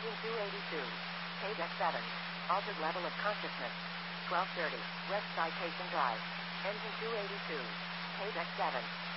Engine 282. Page X7. Altered level of consciousness. 12:30. West Citation Drive. Engine 282. Page X7.